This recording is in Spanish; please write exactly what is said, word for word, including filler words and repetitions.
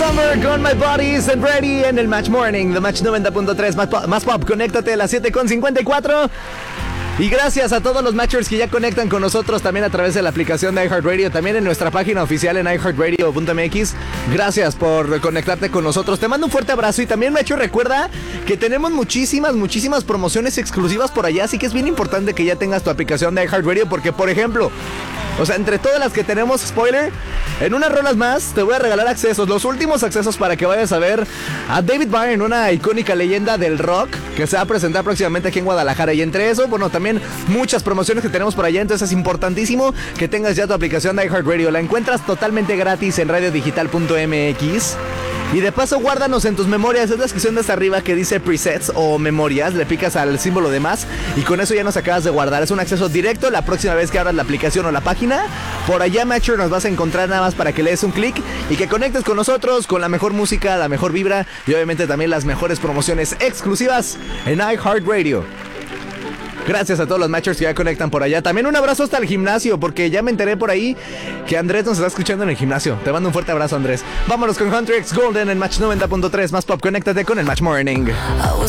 Summer con My Body's and Ready en el Match Morning, The Match noventa punto tres, más pop, más pop, conéctate a las siete con cincuenta y cuatro. Y gracias a todos los matchers que ya conectan con nosotros también a través de la aplicación de iHeartRadio, también en nuestra página oficial en i heart radio punto m x. Gracias por conectarte con nosotros. Te mando un fuerte abrazo y también, Matcher, recuerda que tenemos muchísimas, muchísimas promociones exclusivas por allá, así que es bien importante que ya tengas tu aplicación de iHeartRadio porque, por ejemplo, o sea, entre todas las que tenemos, spoiler, en unas rolas más te voy a regalar accesos, los últimos accesos para que vayas a ver a David Byrne, una icónica leyenda del rock que se va a presentar próximamente aquí en Guadalajara. Y entre eso, bueno, también muchas promociones que tenemos por allá, entonces es importantísimo que tengas ya tu aplicación de iHeartRadio. La encuentras totalmente gratis en radio digital punto m x. Y de paso, guárdanos en tus memorias. Es la descripción de hasta arriba que dice presets o memorias. Le picas al símbolo de más y con eso ya nos acabas de guardar. Es un acceso directo la próxima vez que abras la aplicación o la página. Por allá, Matcher, nos vas a encontrar nada más para que le des un clic y que conectes con nosotros con la mejor música, la mejor vibra y obviamente también las mejores promociones exclusivas en iHeartRadio. Gracias a todos los matchers que ya conectan por allá. También un abrazo hasta el gimnasio, porque ya me enteré por ahí que Andrés nos está escuchando en el gimnasio. Te mando un fuerte abrazo, Andrés. Vámonos con Hunter X Golden en Match noventa punto tres. Más pop, conéctate con el Match Morning.